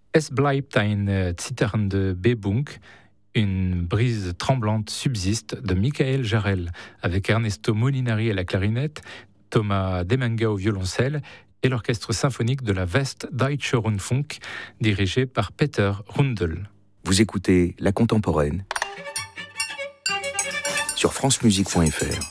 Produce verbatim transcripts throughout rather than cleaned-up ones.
Es bleibt ein zitternde Bebung, une brise tremblante subsiste de Michael Jarrell, avec Ernesto Molinari à la clarinette, Thomas Demenga au violoncelle et l'orchestre symphonique de la Westdeutsche Rundfunk, dirigé par Peter Rundel. Vous écoutez La Contemporaine sur francemusique point f r.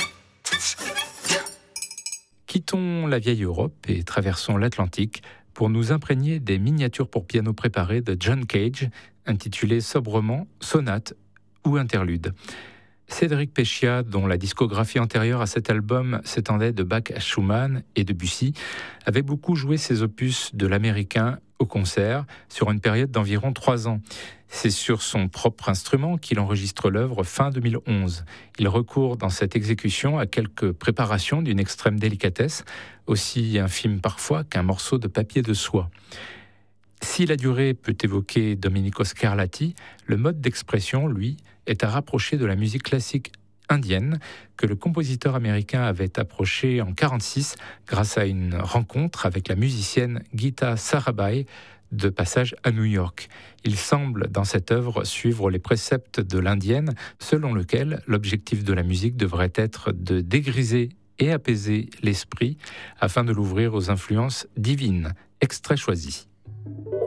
Quittons la vieille Europe et traversons l'Atlantique pour nous imprégner des miniatures pour piano préparées de John Cage, intitulées sobrement Sonate ou Interlude. Cédric Peccia, dont la discographie antérieure à cet album s'étendait de Bach à Schumann et Debussy, avait beaucoup joué ses opus de l'américain au concert sur une période d'environ trois ans. C'est sur son propre instrument qu'il enregistre l'œuvre fin deux mille onze. Il recourt dans cette exécution à quelques préparations d'une extrême délicatesse, aussi infime parfois qu'un morceau de papier de soie. Si la durée peut évoquer Domenico Scarlatti, le mode d'expression, lui, est à rapprocher de la musique classique indienne que le compositeur américain avait approché en mille neuf cent quarante-six grâce à une rencontre avec la musicienne Geeta Sarabhai de passage à New York. Il semble dans cette œuvre suivre les préceptes de l'indienne, selon lequel l'objectif de la musique devrait être de dégriser et apaiser l'esprit afin de l'ouvrir aux influences divines. Extrait choisi.